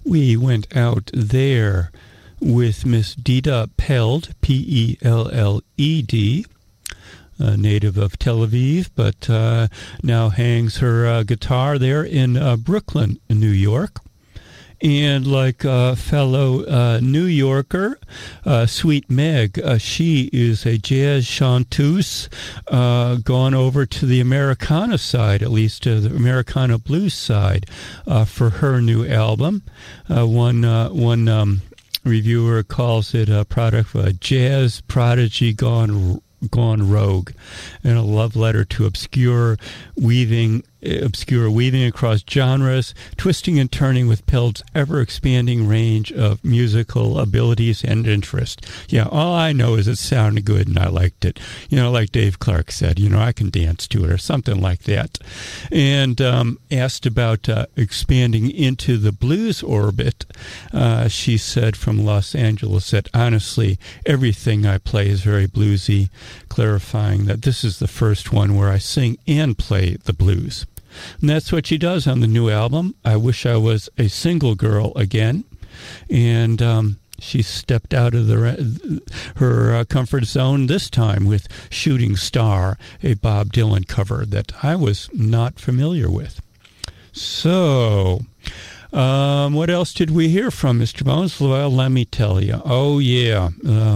We went out there with Miss Dita Peld, P-E-L-L-E-D, a native of Tel Aviv, but now hangs her guitar there in Brooklyn, New York. And like a fellow New Yorker, Sweet Meg, she is a jazz chanteuse, gone over to the Americana side, at least to the Americana blues side, for her new album. One reviewer calls it a product of a jazz prodigy gone rogue, and a love letter to obscure weaving across genres, twisting and turning with Peld's ever-expanding range of musical abilities and interest. Yeah, all I know is it sounded good and I liked it. Like Dave Clark said, I can dance to it or something like that. And asked about expanding into the blues orbit, she said from Los Angeles that honestly, everything I play is very bluesy, clarifying that this is the first one where I sing and play the blues. And that's what she does on the new album, I Wish I Was a Single Girl Again. And she stepped out of her comfort zone this time with Shooting Star, a Bob Dylan cover that I was not familiar with. So, what else did we hear from Mr. Bones? Well, let me tell you. Oh, yeah.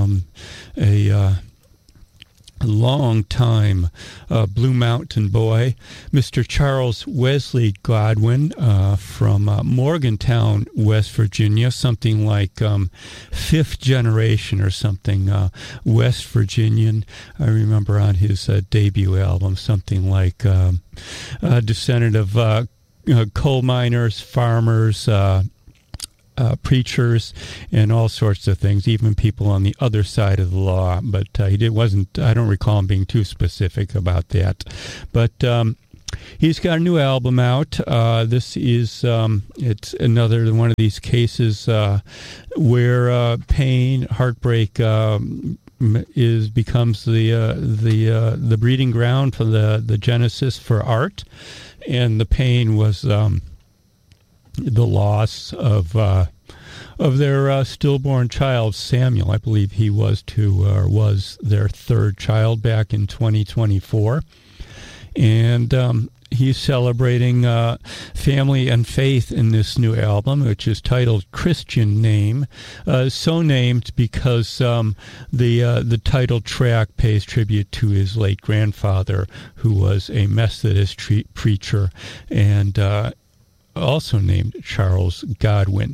A long-time Blue Mountain boy, Mr. Charles Wesley Godwin from Morgantown, West Virginia, something like fifth generation or something, West Virginian. I remember on his debut album, something like descendant of coal miners, farmers, preachers, and all sorts of things, even people on the other side of the law. But I don't recall him being too specific about that. But he's got a new album out. This is, it's another one of these cases where pain, heartbreak becomes the breeding ground for the genesis for art. And the pain was the loss of their stillborn child, Samuel. I believe he was their third child back in 2024. And he's celebrating family and faith in this new album, which is titled Christian Name. So named because the title track pays tribute to his late grandfather, who was a Methodist preacher, and also named Charles Godwin.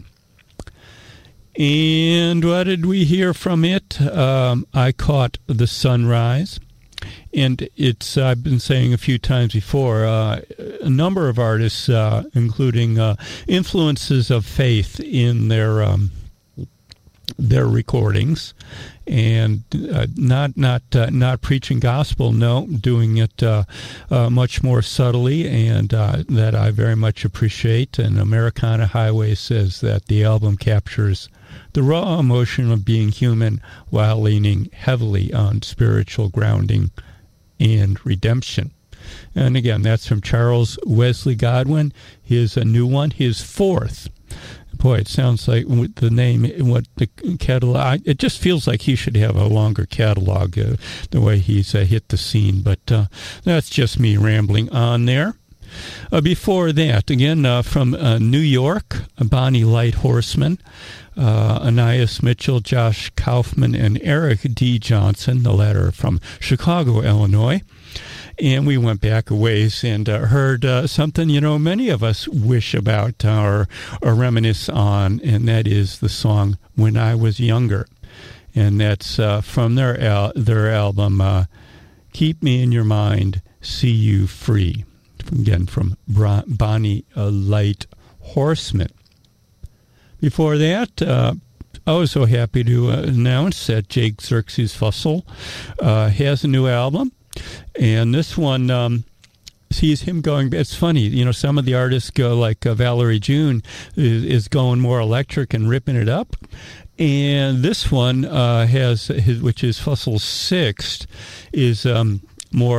And what did we hear from it? I Caught the Sunrise. And it's, I've been saying a few times before, a number of artists, including influences of faith in their recordings, and not preaching gospel, no, doing it much more subtly, and that I very much appreciate. And Americana Highway says that the album captures the raw emotion of being human while leaning heavily on spiritual grounding and redemption. And again, that's from Charles Wesley Godwin. Here's a new one, his fourth. Boy, it sounds like the name, what the catalog, it just feels like he should have a longer catalog, the way he's hit the scene. But that's just me rambling on there. Before that, again, from New York, Bonnie Light Horseman, Anais Mitchell, Josh Kaufman, and Eric D. Johnson, the latter from Chicago, Illinois. And we went back a ways and heard something, many of us wish about or reminisce on, and that is the song When I Was Younger. And that's from their album, Keep Me in Your Mind, See You Free. Again, from Bonnie Light Horseman. Before that, I was so happy to announce that Jake Xerxes Fussell has a new album. And this one sees him going, it's funny, some of the artists go like Valerie June is going more electric and ripping it up. And this one has, which is Fussell's sixth, is more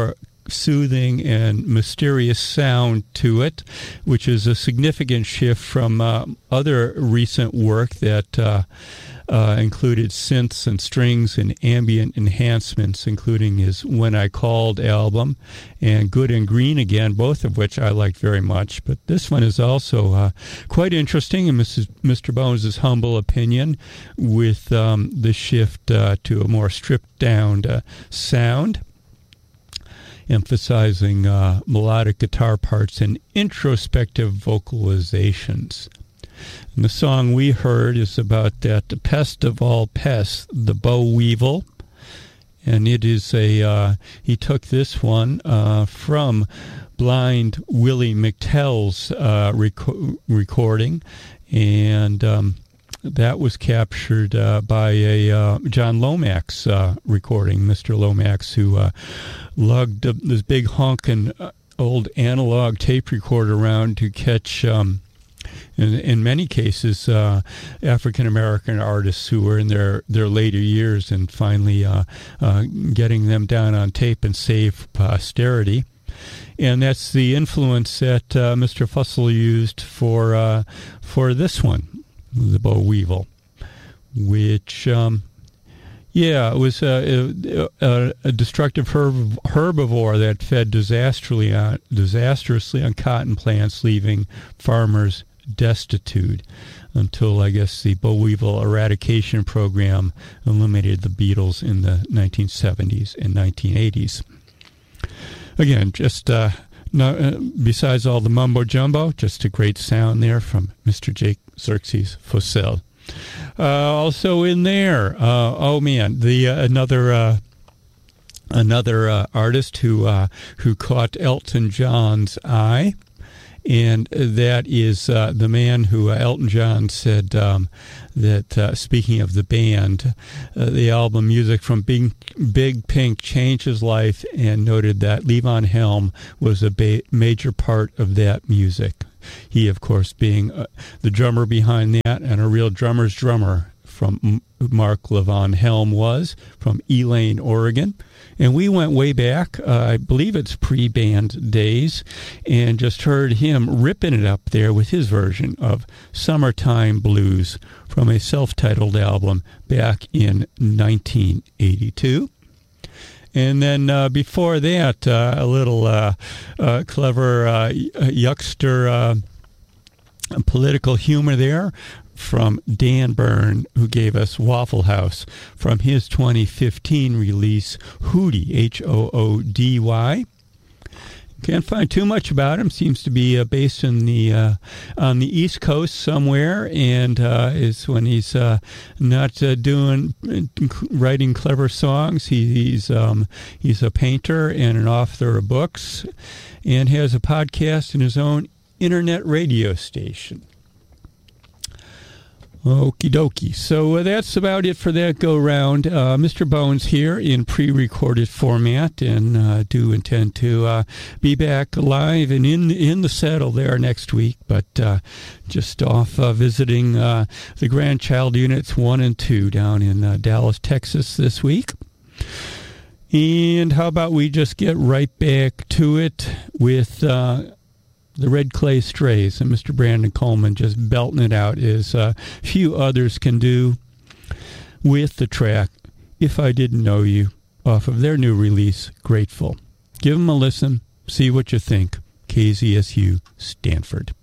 soothing and mysterious sound to it, which is a significant shift from other recent work that included synths and strings and ambient enhancements, including his When I Called album and Good and Green Again, both of which I liked very much. But this one is also quite interesting, in Mr. Bones' humble opinion, with the shift to a more stripped-down sound, emphasizing melodic guitar parts and introspective vocalizations. And the song we heard is about that pest of all pests, the boll weevil. And it is he took this one from Blind Willie McTell's recording, and that was captured by a John Lomax recording, Mr. Lomax, who lugged this big honkin' old analog tape recorder around to catch in many cases, African-American artists who were in their later years, and finally getting them down on tape and save posterity. And that's the influence that Mr. Fussell used for this one, the boll weevil, which, it was a destructive herbivore that fed disastrously on cotton plants, leaving farmers destitute until, I guess, the boll weevil eradication program eliminated the beetles in the 1970s and 1980s. Again, just besides all the mumbo-jumbo, just a great sound there from Mr. Jake Xerxes Fussell. Also in there, another artist who caught Elton John's eye. And that is the man who Elton John said that, speaking of the band, the album music from Big Pink changed his life, and noted that Levon Helm was a major part of that music. He, of course, being the drummer behind that, and a real drummer's drummer from Mark Levon Helm was, from Elaine, Oregon. And we went way back, I believe it's pre-band days, and just heard him ripping it up there with his version of Summertime Blues from a self-titled album back in 1982. And then before that, a little clever yuckster political humor there from Dan Byrne, who gave us Waffle House from his 2015 release, Hoody, Hoody. Can't find too much about him. Seems to be based in the on the East Coast somewhere, and is when he's not writing clever songs. He's a painter and an author of books, and has a podcast and his own internet radio station. Okie dokie. So that's about it for that go-round. Mr. Bones here in pre-recorded format, and do intend to be back live and in the saddle there next week, but just off visiting the Grandchild Units 1 and 2 down in Dallas, Texas this week. And how about we just get right back to it with the Red Clay Strays, and Mr. Brandon Coleman just belting it out as few others can do with the track If I Didn't Know You off of their new release, Grateful. Give them a listen, see what you think. KZSU Stanford.